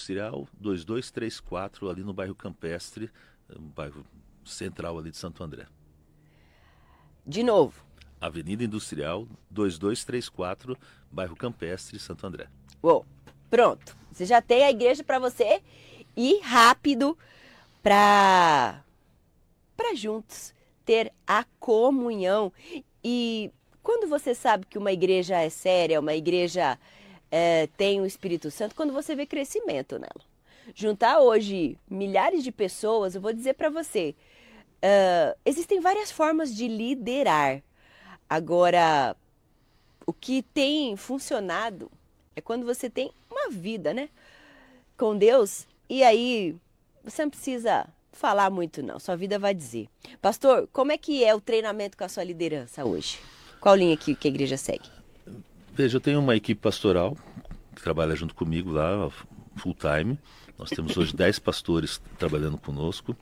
Industrial 2234, ali no bairro Campestre, um bairro central ali de Santo André. De novo. Avenida Industrial 2234, bairro Campestre, Santo André. Uou, pronto. Você já tem a igreja para você ir rápido para juntos ter a comunhão. E quando você sabe que uma igreja é séria, uma igreja tem o Espírito Santo, quando você vê crescimento nela. Juntar hoje milhares de pessoas, eu vou dizer para você, existem várias formas de liderar. Agora, o que tem funcionado é quando você tem uma vida, né, com Deus, e aí você não precisa falar muito não, sua vida vai dizer. Pastor, como é que é o treinamento com a sua liderança hoje? Qual linha que a igreja segue? Veja, eu tenho uma equipe pastoral que trabalha junto comigo lá, full time. Nós temos hoje 10 pastores trabalhando conosco.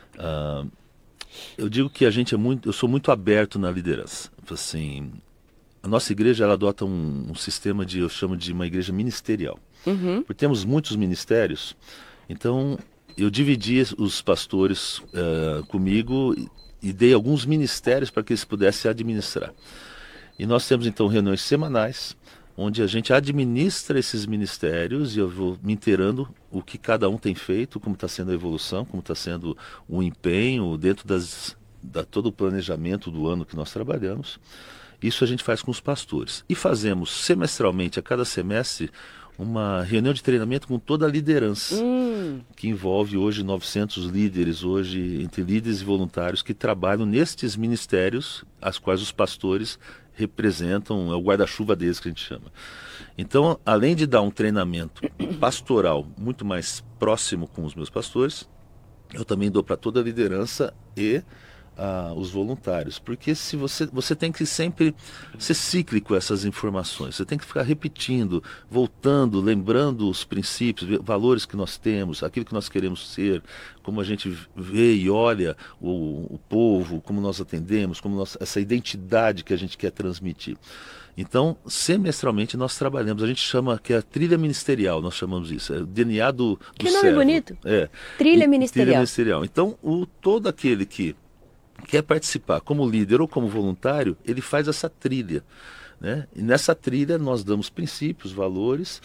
Eu digo que eu sou muito aberto na liderança. Assim, a nossa igreja ela adota um sistema eu chamo de uma igreja ministerial. Porque temos muitos ministérios, então eu dividi os pastores comigo e dei alguns ministérios para que eles pudessem administrar. E nós temos então reuniões semanais, onde a gente administra esses ministérios e eu vou me inteirando o que cada um tem feito, como está sendo a evolução, como está sendo o empenho dentro todo o planejamento do ano que nós trabalhamos. Isso a gente faz com os pastores. E fazemos semestralmente, a cada semestre, uma reunião de treinamento com toda a liderança, que envolve hoje 900 líderes, hoje entre líderes e voluntários que trabalham nestes ministérios, as quais os pastores representam, é o guarda-chuva deles que a gente chama. Então, além de dar um treinamento pastoral muito mais próximo com os meus pastores, eu também dou para toda a liderança e os voluntários, porque se você tem que sempre ser cíclico essas informações, você tem que ficar repetindo, voltando, lembrando os princípios, valores que nós temos, aquilo que nós queremos ser, como a gente vê e olha o povo, como nós atendemos, essa identidade que a gente quer transmitir. Então, semestralmente nós trabalhamos, a gente chama que é a trilha ministerial, nós chamamos isso, é o DNA do que nome servo. Bonito. Trilha ministerial. Trilha ministerial. Então, todo aquele que quer participar como líder ou como voluntário, ele faz essa trilha, né? E nessa trilha nós damos princípios, valores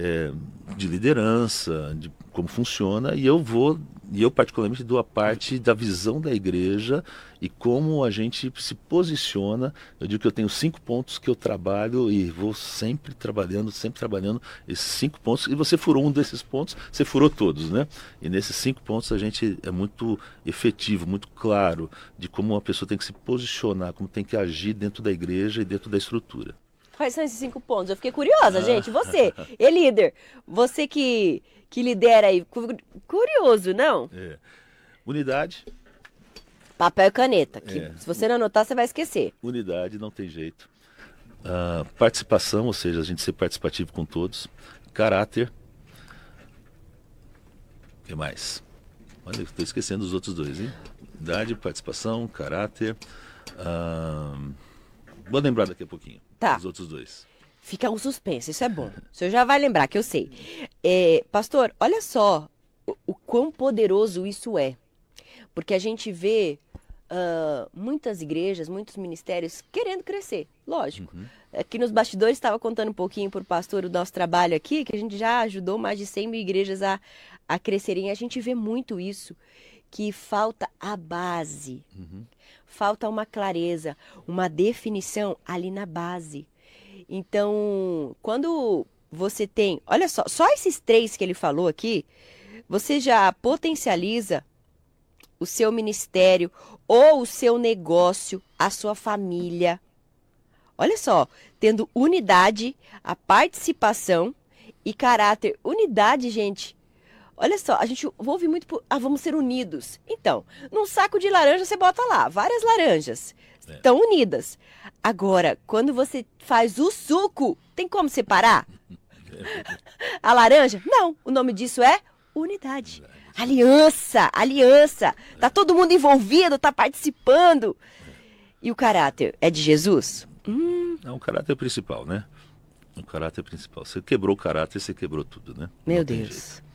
de liderança, de como funciona, e eu particularmente dou a parte da visão da igreja e como a gente se posiciona. Eu digo que eu tenho 5 pontos que eu trabalho e vou sempre trabalhando esses 5 pontos, e você furou um desses pontos, você furou todos, né? E nesses 5 pontos a gente é muito efetivo, muito claro de como uma pessoa tem que se posicionar, como tem que agir dentro da igreja e dentro da estrutura. Quais são esses 5 pontos? Eu fiquei curiosa, gente. Você, líder, você que lidera aí, curioso, não? Unidade. Papel e caneta. Se você não anotar, você vai esquecer. Unidade, não tem jeito. Participação, ou seja, a gente ser participativo com todos. Caráter. O que mais? Olha, estou esquecendo os outros 2, hein? Unidade, participação, caráter. Vou lembrar daqui a pouquinho. Tá. Os outros 2. Fica um suspense, isso é bom. O senhor já vai lembrar, que eu sei. Pastor, olha só o quão poderoso isso é. Porque a gente vê muitas igrejas, muitos ministérios querendo crescer, lógico. Aqui nos bastidores estava contando um pouquinho para o pastor o nosso trabalho aqui, que a gente já ajudou mais de 100 mil igrejas a crescerem. A gente vê muito isso, que falta a base. Falta uma clareza, uma definição ali na base. Então, quando você tem, olha só esses 3 que ele falou aqui, você já potencializa o seu ministério ou o seu negócio, a sua família. Olha só, tendo unidade, a participação e caráter. Unidade, gente. Olha só, a gente ouve muito, vamos ser unidos. Então, num saco de laranja você bota lá, várias laranjas. Estão unidas. Agora, quando você faz o suco, tem como separar? A laranja? Não, o nome disso é unidade. Aliança. Tá todo mundo envolvido, tá participando. E o caráter é de Jesus? É o caráter principal, né? O caráter principal. Você quebrou o caráter, você quebrou tudo, né? Meu Deus.